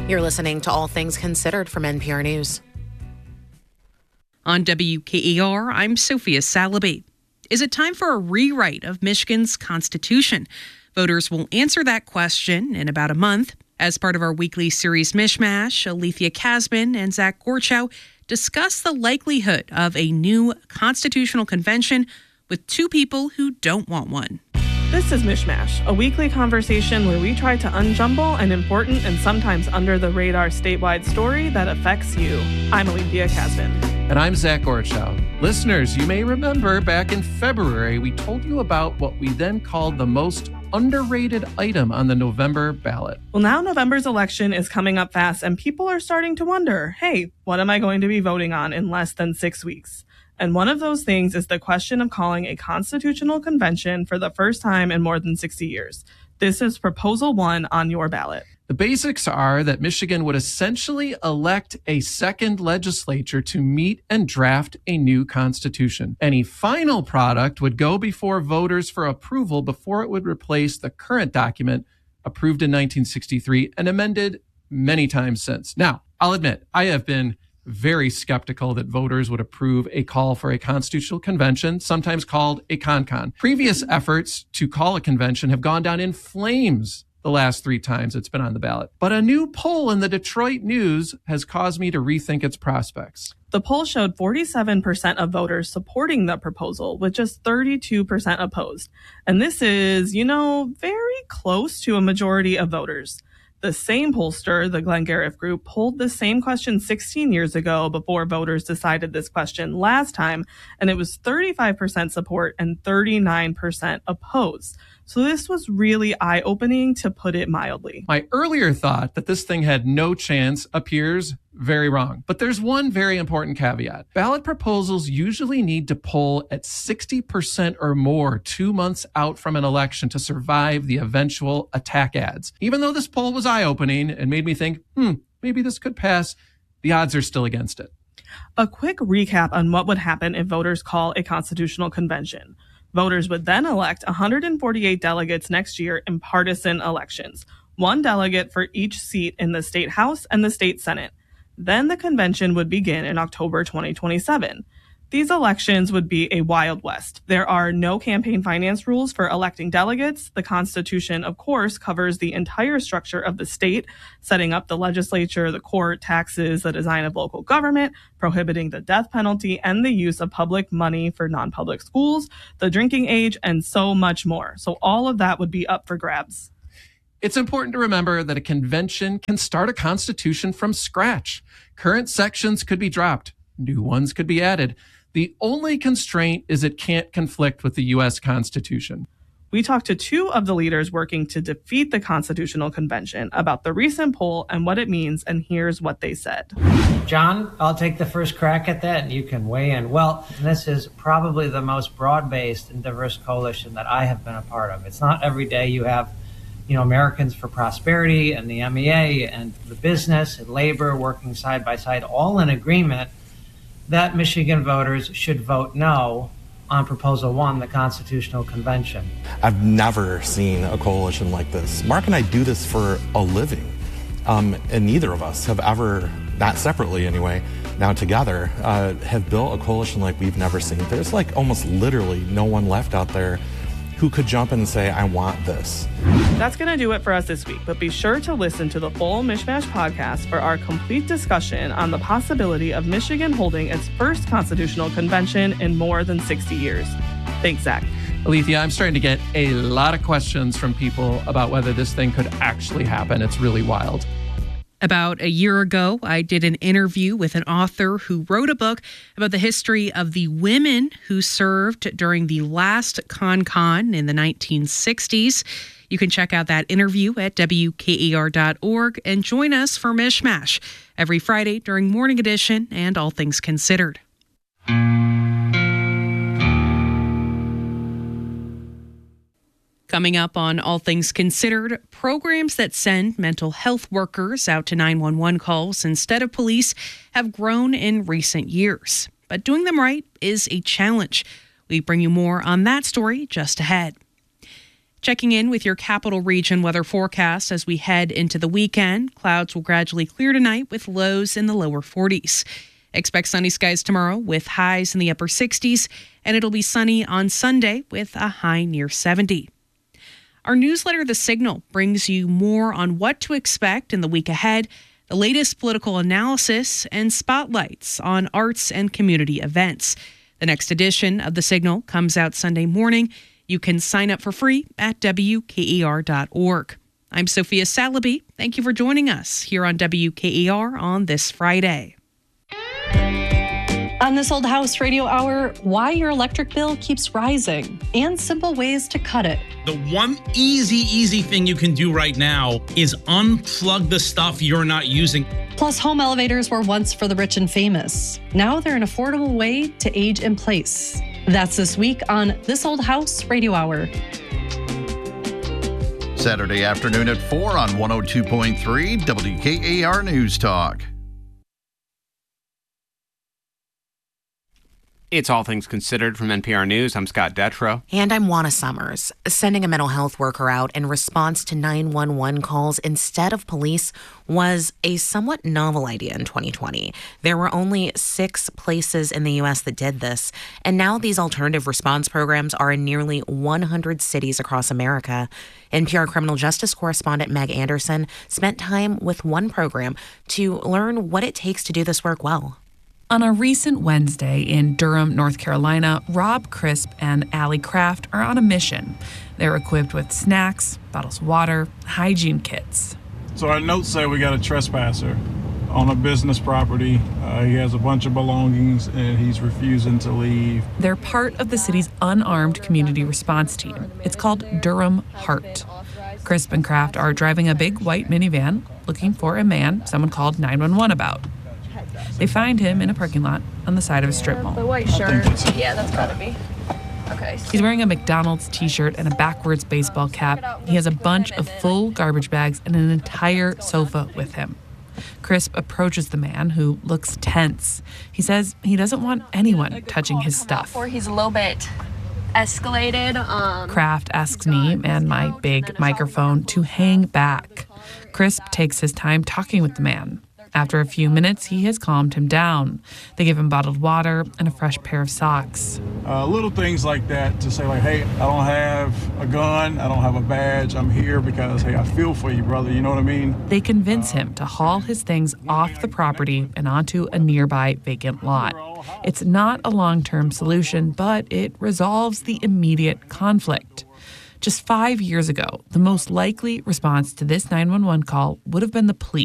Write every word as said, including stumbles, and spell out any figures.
You're listening to All Things Considered from N P R News. On W K E R, I'm Sophia Salaby. Is it time for a rewrite of Michigan's Constitution? Voters will answer that question in about a month. As part of our weekly series Mishmash, Alethea Kasman and Zach Gorchow discuss the likelihood of a new constitutional convention with two people who don't want one. This is Mishmash, a weekly conversation where we try to unjumble an important and sometimes under-the-radar statewide story that affects you. I'm Alethea Kasman. And I'm Zach Gorchow. Listeners, you may remember back in February, we told you about what we then called the most underrated item on the November ballot. Well, now November's election is coming up fast, and people are starting to wonder, hey, what am I going to be voting on in less than six weeks? And one of those things is the question of calling a constitutional convention for the first time in more than sixty years. This is proposal one on your ballot. The basics are that Michigan would essentially elect a second legislature to meet and draft a new constitution. Any final product would go before voters for approval before it would replace the current document approved in nineteen sixty-three and amended many times since. Now, I'll admit, I have been very skeptical that voters would approve a call for a constitutional convention, sometimes called a con-con. Previous efforts to call a convention have gone down in flames the last three times it's been on the ballot. But a new poll in the Detroit News has caused me to rethink its prospects. The poll showed forty-seven percent of voters supporting the proposal, with just thirty-two percent opposed. And this is, you know, very close to a majority of voters. The same pollster, the Glengarriff Group, polled the same question sixteen years ago before voters decided this question last time, and it was thirty-five percent support and thirty-nine percent opposed. So this was really eye-opening, to put it mildly. My earlier thought that this thing had no chance appears very wrong. But there's one very important caveat. Ballot proposals usually need to poll at sixty percent or more two months out from an election to survive the eventual attack ads. Even though this poll was eye-opening and made me think, hmm, maybe this could pass, the odds are still against it. A quick recap on what would happen if voters call a constitutional convention. Voters would then elect one hundred forty-eight delegates next year in partisan elections, one delegate for each seat in the state house and the state senate. Then the convention would begin in October twenty twenty-seven. These elections would be a Wild West. There are no campaign finance rules for electing delegates. The Constitution, of course, covers the entire structure of the state, setting up the legislature, the court, taxes, the design of local government, prohibiting the death penalty, and the use of public money for non-public schools, the drinking age, and so much more. So all of that would be up for grabs. It's important to remember that a convention can start a constitution from scratch. Current sections could be dropped. New ones could be added. The only constraint is it can't conflict with the U S Constitution. We talked to two of the leaders working to defeat the Constitutional Convention about the recent poll and what it means, and here's what they said. John, I'll take the first crack at that, and you can weigh in. Well, this is probably the most broad-based and diverse coalition that I have been a part of. It's not every day you have, you know, Americans for Prosperity and the M E A and the business and labor working side by side, all in agreement that Michigan voters should vote no on Proposal One, the Constitutional Convention. I've never seen a coalition like this. Mark and I do this for a living, um, and neither of us have ever, not separately anyway, now together, uh, have built a coalition like we've never seen. There's like almost literally no one left out there who could jump in and say, I want this. That's going to do it for us this week, but be sure to listen to the full Mishmash podcast for our complete discussion on the possibility of Michigan holding its first constitutional convention in more than sixty years. Thanks, Zach. Alethea, I'm starting to get a lot of questions from people about whether this thing could actually happen. It's really wild. About a year ago, I did an interview with an author who wrote a book about the history of the women who served during the last Con-Con in the nineteen sixties. You can check out that interview at W K E R dot org and join us for Mishmash every Friday during Morning Edition and All Things Considered. Coming up on All Things Considered, programs that send mental health workers out to nine one one calls instead of police have grown in recent years. But doing them right is a challenge. We bring you more on that story just ahead. Checking in with your capital region weather forecast as we head into the weekend. Clouds will gradually clear tonight with lows in the lower forties. Expect sunny skies tomorrow with highs in the upper sixties, and it'll be sunny on Sunday with a high near seventy. Our newsletter, The Signal, brings you more on what to expect in the week ahead, the latest political analysis, and spotlights on arts and community events. The next edition of The Signal comes out Sunday morning. You can sign up for free at W K E R dot org. I'm Sophia Salaby. Thank you for joining us here on W K E R on this Friday. On This Old House Radio Hour, why your electric bill keeps rising and simple ways to cut it. The one easy, easy thing you can do right now is unplug the stuff you're not using. Plus, home elevators were once for the rich and famous. Now they're an affordable way to age in place. That's this week on This Old House Radio Hour. Saturday afternoon at four on one oh two point three W K A R News Talk. It's All Things Considered from N P R News. I'm Scott Detrow. And I'm Juana Summers. Sending a mental health worker out in response to nine one one calls instead of police was a somewhat novel idea in twenty twenty. There were only six places in the U S that did this, and now these alternative response programs are in nearly one hundred cities across America. N P R criminal justice correspondent Meg Anderson spent time with one program to learn what it takes to do this work well. On a recent Wednesday in Durham, North Carolina, Rob Crisp and Allie Kraft are on a mission. They're equipped with snacks, bottles of water, hygiene kits. So our notes say we got a trespasser on a business property. Uh, he has a bunch of belongings and he's refusing to leave. They're part of the city's unarmed community response team. It's called Durham Heart. Crisp and Kraft are driving a big white minivan looking for a man someone called nine one one about. They find him in a parking lot on the side of a strip mall. The white shirt. Yeah, that's gotta be. Okay. He's wearing a McDonald's t-shirt and a backwards baseball cap. He has a bunch of full garbage bags and an entire sofa with him. Crisp approaches the man, who looks tense. He says he doesn't want anyone touching his stuff. He's a little bit escalated. Um, Kraft asks me and my big microphone to hang back. Crisp takes his time talking with the man. After a few minutes, he has calmed him down. They give him bottled water and a fresh pair of socks. Uh, little things like that to say like, hey, I don't have a gun, I don't have a badge, I'm here because, hey, I feel for you, brother, you know what I mean? They convince him to haul his things off the property and onto a nearby vacant lot. It's not a long-term solution, but it resolves the immediate conflict. Just five years ago, the most likely response to this nine one one call would have been the police.